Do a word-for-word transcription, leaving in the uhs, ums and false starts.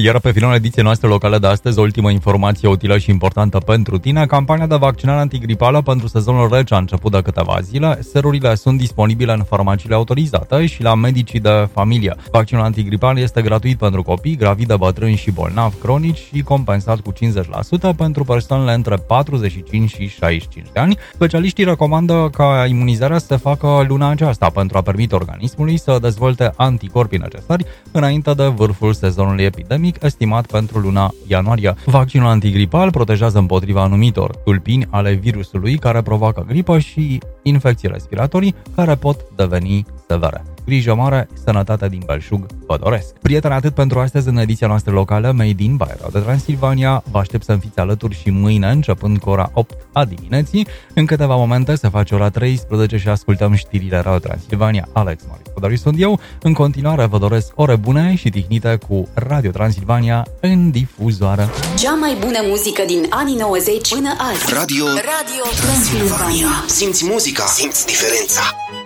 Iar pe finalul ediției noastre locale de astăzi, o ultimă informație utilă și importantă pentru tine. Campania de vaccinare antigripală pentru sezonul rece a început de câteva zile. Serurile sunt disponibile în farmaciile autorizate și la medicii de familie. Vaccinul antigripal este gratuit pentru copii, gravide, bătrâni și bolnavi cronici și compensat cu cincizeci la sută pentru persoanele între patruzeci și cinci și șaizeci și cinci de ani. Specialiștii recomandă ca imunizarea să se facă luna aceasta pentru a permite organismului să dezvolte anticorpii necesari înainte de vârful sezonului epidemic estimat pentru luna ianuarie. Vaccinul antigripal protejează împotriva anumitor tulpini ale virusului care provoacă gripă și infecții respiratorii care pot deveni severe. Grijă mare, sănătate din belșug vă doresc. Prieteni, atât pentru astăzi în ediția noastră locală Made in by Radio Transilvania. Vă aștept să-mi fiți alături și mâine, începând cu ora opt a dimineții. În câteva momente se face ora treisprezece și ascultăm știrile Radio Transilvania. Alex Marius sunt eu. În continuare vă doresc ore bune și tihnite cu Radio Transilvania în difuzoară. Cea mai bună muzică din anii nouăzeci până azi. Radio, Radio Transilvania. Simți muzica, simți diferența.